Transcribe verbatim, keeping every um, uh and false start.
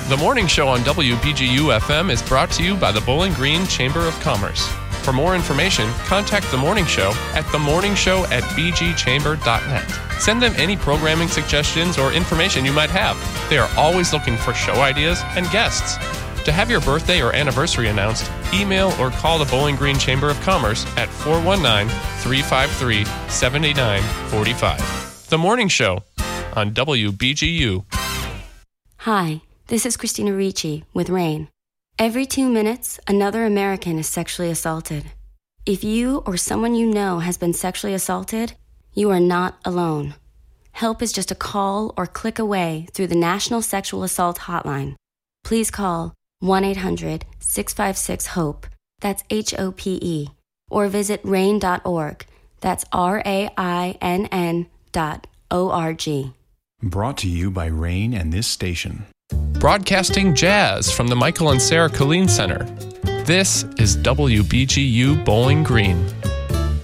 The morning show on W B G U F M is brought to you by the Bowling Green Chamber of Commerce. For more information, contact The Morning Show at the morning show at b g chamber dot net. Send them any programming suggestions or information you might have. They are always looking for show ideas and guests. To have your birthday or anniversary announced, email or call the Bowling Green Chamber of Commerce at four one nine, three five three, seven nine four five. The Morning Show on W B G U. Hi, this is Christina Ricci with RAIN. Every two minutes, another American is sexually assaulted. If you or someone you know has been sexually assaulted, you are not alone. Help is just a call or click away through the National Sexual Assault Hotline. Please call one eight hundred, six five six, HOPE, that's H O P E, or visit rain dot org, that's R A I N N dot O R G. Brought to you by RAIN and this station. Broadcasting jazz from the Michael and Sarah Colleen Center. This is W B G U Bowling Green.